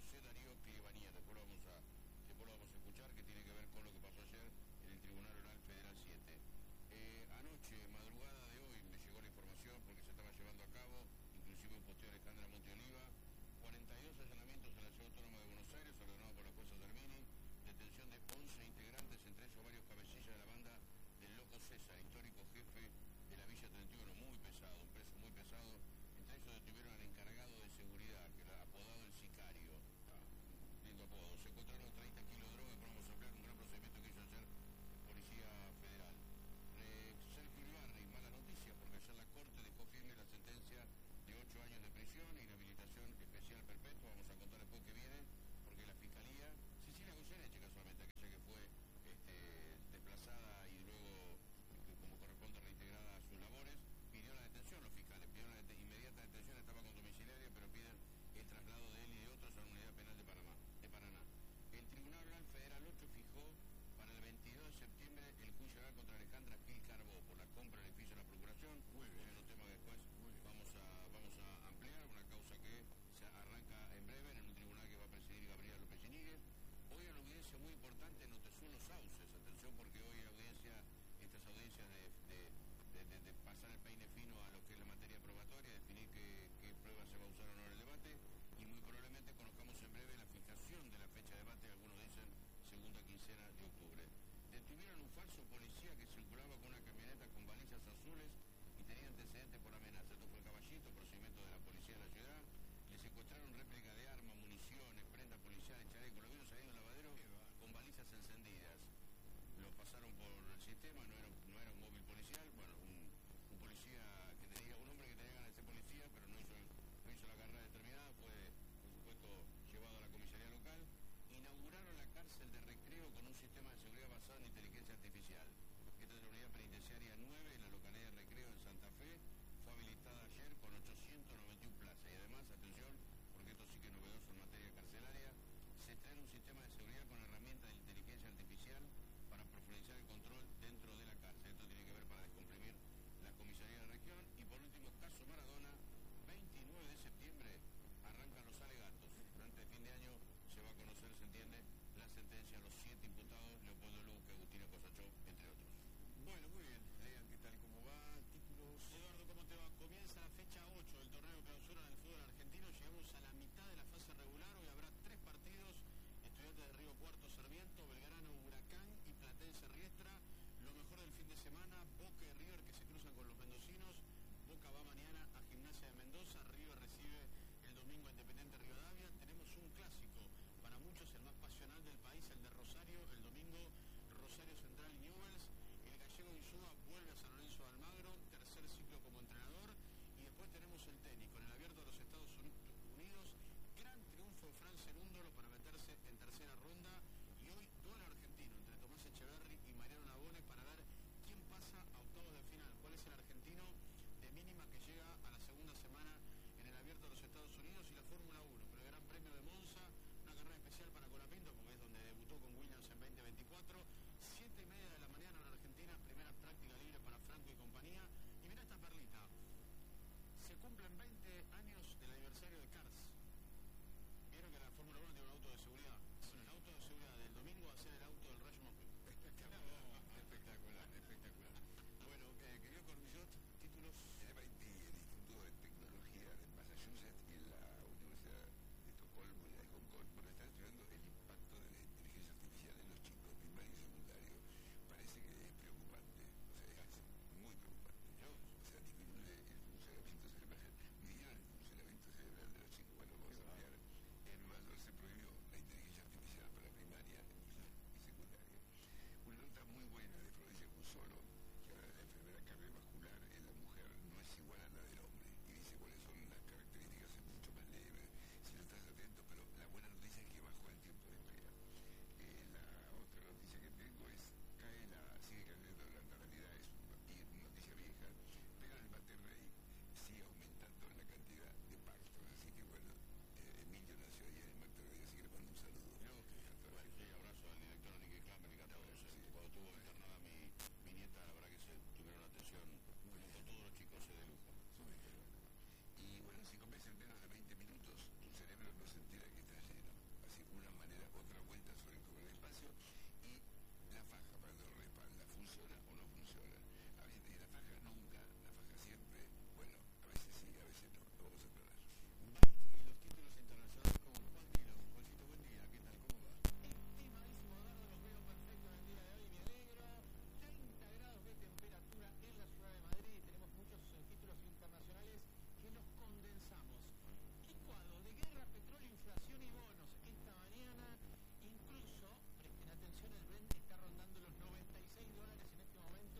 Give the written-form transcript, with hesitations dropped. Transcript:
José Darío Clebanía. Después lo vamos a escuchar, que tiene que ver con lo que pasó ayer en el Tribunal Oral Federal 7. Anoche, madrugada de hoy, me llegó la información porque se estaba llevando a cabo, inclusive un posteo de Alejandra Monteoliva, 42 allanamientos en la Ciudad Autónoma de Buenos Aires, ordenado por la jueza Termini, detención de 11 integrantes, entre ellos varios cabecillas de la banda del Loco César, histórico jefe de la Villa 31, muy pesado, un preso muy pesado. Entre ellos detuvieron al encargado de seguridad, que era apodado el Sicario. Lindo apodo. Se encontraron 30 kilos de droga, que vamos a ampliar un gran procedimiento que hizo ayer Policía Federal. Sergio Ibarri, mala noticia, porque ayer la Corte dejó firme la sentencia de 8 años de prisión, inhabilitación especial perpetua. Vamos a contar después que viene, porque la Fiscalía, Cecilia Goyeneche casualmente, aquella que fue desplazada y luego, como corresponde, reintegrada a sus labores, pidió la detención. Los fiscales pidieron la inmediata detención, estaba con domiciliaria, pero piden el traslado de él y de otros a la unidad penal de Paraná. El Tribunal Oral Federal 8 fijó para el 22 de septiembre el juicio oral contra Alejandra Gil Carbó por la compra del edificio de la Procuración. Muy bien, es un tema que después vamos a ampliar, una causa que se arranca en breve en un tribunal que va a presidir Gabriela López Iñiguez. Hoy hay una audiencia muy importante en Notesur Los Sauces, atención, porque hoy hay estas audiencias de pasar el peine fino a lo que es la materia probatoria, definir qué pruebas se va a usar o no en el debate, y muy probablemente conozcamos en breve la fijación de la fecha de debate, algunos dicen segunda quincena de octubre. Detuvieron un falso policía que circulaba con una camioneta con balizas azules y tenía antecedentes por amenaza. Esto fue Caballito, procedimiento de la policía de la ciudad. Le secuestraron réplica de armas, municiones, prendas policiales, chalecos. Lo vieron saliendo del lavadero con balizas encendidas. Lo pasaron por el sistema, no era un móvil policial. Bueno, un policía un hombre que tenía ganas de ser policía, pero no hizo la carrera determinada, fue, por supuesto, llevado a la comisaría local. Inauguraron la cárcel de Recreo con un sistema de seguridad basado en inteligencia artificial. Esta es la unidad penitenciaria 9 en la localidad de Recreo, en Santa Fe. Fue habilitada ayer con 891 plazas. Y además, atención, porque esto sí que es novedoso en materia carcelaria, se trae un sistema de seguridad con herramientas de inteligencia artificial para profundizar el control dentro de la cárcel. Esto tiene que ver para descomprimir la comisaría de región. Y por último, caso Maradona, 29 de septiembre arrancan los alegatos. Antes de fin de año se va a conocer, se entiende, la sentencia a los 7 imputados, Leopoldo Luque, Agustina Cosachó, entre otros. Bueno, muy bien. Lean qué tal, cómo va, títulos. Eduardo, ¿cómo te va? Comienza la fecha 8 del torneo de clausura del fútbol argentino. Llegamos a la mitad de la fase regular. Hoy habrá 3 partidos. Estudiantes de Río Cuarto, Sarmiento, Belgrano, Huracán y Platense, Riestra. Lo mejor del fin de semana, Boca y River que se cruzan con los mendocinos. Boca va mañana a Gimnasia de Mendoza.